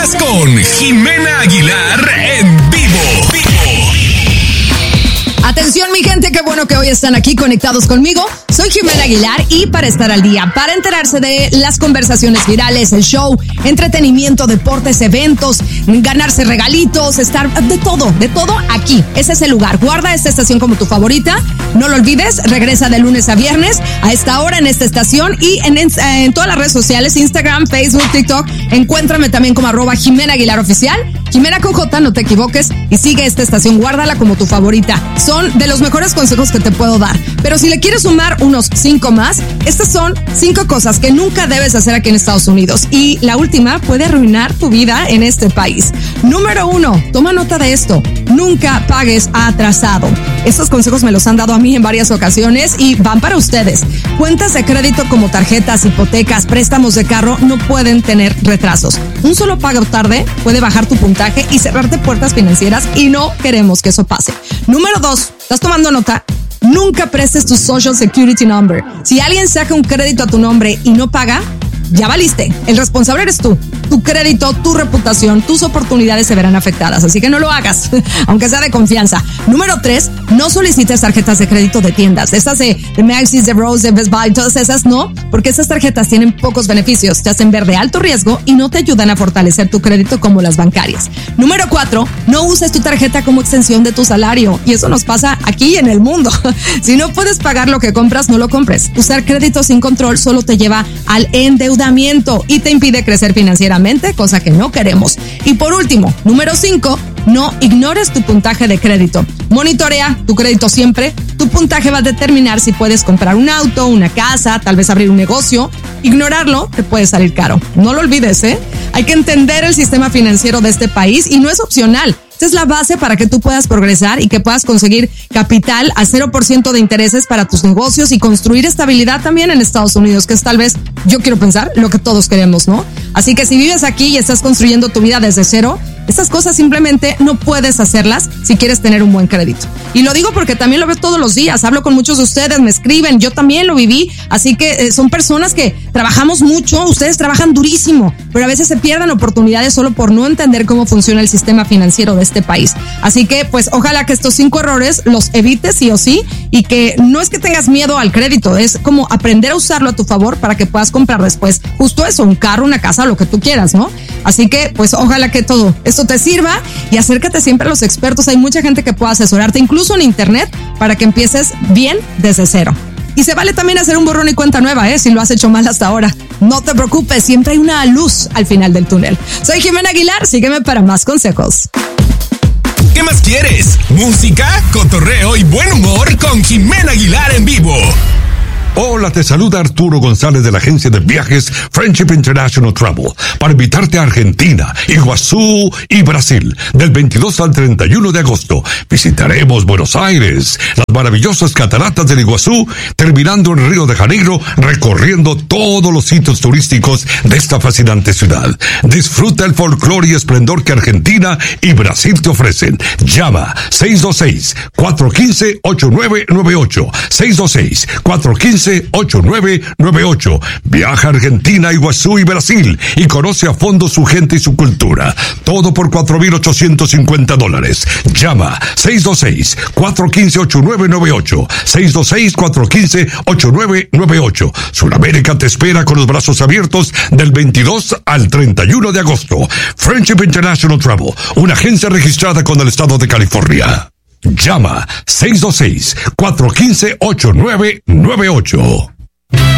Estás con Jimena Aguilar en vivo. Atención, mi gente, qué bueno que hoy están aquí conectados conmigo. Soy Jimena Aguilar y para estar al día, para enterarse de las conversaciones virales, el show, entretenimiento, deportes, eventos, ganarse regalitos, estar de todo aquí. Ese es el lugar. Guarda esta estación como tu favorita. No lo olvides, regresa de lunes a viernes a esta hora en esta estación y en todas las redes sociales, Instagram, Facebook, TikTok. Encuéntrame también como @Jimena Aguilar Oficial. Jimena con J, no te equivoques, y sigue esta estación, guárdala como tu favorita. Son de los mejores consejos que te puedo dar. Pero si le quieres sumar unos 5 más, estas son 5 cosas que nunca debes hacer aquí en Estados Unidos. Y la última puede arruinar tu vida en este país. Número 1, toma nota de esto. Nunca pagues atrasado. Estos consejos me los han dado a mí en varias ocasiones y van para ustedes. Cuentas de crédito como tarjetas, hipotecas, préstamos de carro no pueden tener retrasos. Un solo pago tarde puede bajar tu puntaje y cerrarte puertas financieras y no queremos que eso pase. Número 2, ¿estás tomando nota? Nunca prestes tu Social Security Number. Si alguien saca un crédito a tu nombre y no paga, ya valiste. El responsable eres tú. Tu crédito, tu reputación, tus oportunidades se verán afectadas. Así que no lo hagas, aunque sea de confianza. Número 3, no solicites tarjetas de crédito de tiendas. Estas de Maxis, de Rose, de Best Buy, todas esas no, porque esas tarjetas tienen pocos beneficios. Te hacen ver de alto riesgo y no te ayudan a fortalecer tu crédito como las bancarias. Número 4, no uses tu tarjeta como extensión de tu salario. Y eso nos pasa aquí en el mundo. Si no puedes pagar lo que compras, no lo compres. Usar crédito sin control solo te lleva al endeudamiento y te impide crecer financieramente, cosa que no queremos. Y por último, número 5, no ignores tu puntaje de crédito. Monitorea tu crédito siempre. Tu puntaje va a determinar si puedes comprar un auto, una casa, tal vez abrir un negocio. Ignorarlo te puede salir caro. No lo olvides, ¿eh? Hay que entender el sistema financiero de este país y no es opcional. Esta es la base para que tú puedas progresar y que puedas conseguir capital a 0% de intereses para tus negocios y construir estabilidad también en Estados Unidos, que es tal vez, yo quiero pensar, lo que todos queremos, ¿no? Así que si vives aquí y estás construyendo tu vida desde cero, estas cosas simplemente no puedes hacerlas si quieres tener un buen crédito. Y lo digo porque también lo veo todos los días, hablo con muchos de ustedes, me escriben, yo también lo viví, así que son personas que trabajamos mucho, ustedes trabajan durísimo, pero a veces se pierden oportunidades solo por no entender cómo funciona el sistema financiero de este país. Así que pues ojalá que estos 5 errores los evites sí o sí, y que no es que tengas miedo al crédito, es como aprender a usarlo a tu favor para que puedas comprar después justo eso, un carro, una casa, lo que tú quieras, ¿no? Así que pues ojalá que todo esto te sirva y acércate siempre a los expertos. Hay mucha gente que puede asesorarte, incluso en internet, para que empieces bien desde cero. Y se vale también hacer un borrón y cuenta nueva, si lo has hecho mal hasta ahora. No te preocupes, siempre hay una luz al final del túnel. Soy Jimena Aguilar, sígueme para más consejos. ¿Qué más quieres? Música, cotorreo y buen humor con Jimena Aguilar en vivo. Hola, te saluda Arturo González de la agencia de viajes Friendship International Travel para invitarte a Argentina, Iguazú y Brasil del 22 al 31 de agosto. Visitaremos Buenos Aires, las maravillosas cataratas del Iguazú, terminando en Río de Janeiro, recorriendo todos los sitios turísticos de esta fascinante ciudad. Disfruta el folclore y esplendor que Argentina y Brasil te ofrecen. Llama 626-415-8998. 626-415-8998. Viaja a Argentina, Iguazú y Brasil y conoce a fondo su gente y su cultura. Todo por $4,850. Llama 626-415-8998. 626-415-8998. Sudamérica te espera con los brazos abiertos del 22 al 31 de agosto. Friendship International Travel, una agencia registrada con el estado de California. Llama 626-415-8998.